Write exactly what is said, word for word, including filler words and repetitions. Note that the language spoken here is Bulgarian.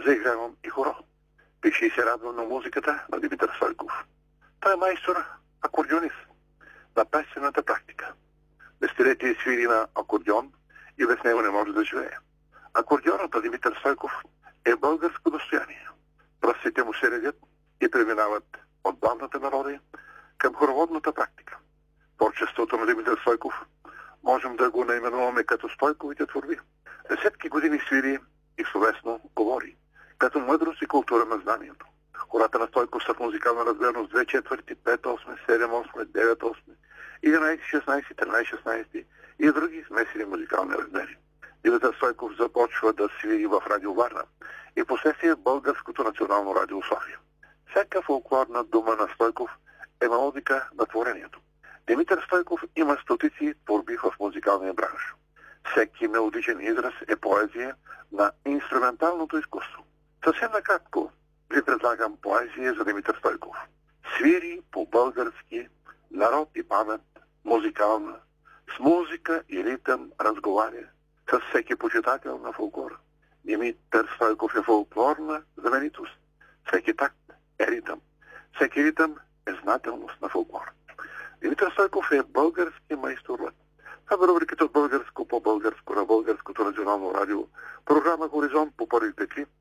заигравам и хоро. Пише и се радвам на музиката на Димитър Стойков. Той е майстор акордеонист на песенната практика. Десетилетие свири на акордеон и без него не може да живее. Акордеонът на Димитър Стойков е българско достояние. Пръстите му се редят и преминават от бавната мелодия към хороводната практика. Творчеството на Димитър Стойков можем да го наименуваме като Стойковите творби. Десетки години свири и словесно говори, като мъдрост и култура на знанието. Хората на Стойков са в музикална размерност две четвърти, пет осми, седем осми, девет осми, единайсет шестнайсет, тринайсет шестнайсет и други смесени музикални размери. Димитър Стойков започва да свири в Радио Варна и последствие в Българското национално радио София. Всяка фолклорна дума на Стойков е мелодика на творението. Димитър Стойков има стотици творби в музикалния бранш. Всеки мелодичен израз е поезия на инструменталното изкуство. Съвсем накратко ви предлагам поезия за Димитър Стойков. Свири по-български, народ и памет, музикална, с музика и ритъм разговаря с всеки почитател на фолклора. Димитър Стойков е фолклорна знаменитост. Всеки такт е ритъм. Всеки ритъм е знателност на фолклора. Димитър Стойков е български майстор. Това е рубриката от българско по българско на Българското национално радио. Програма Хоризонт по първите три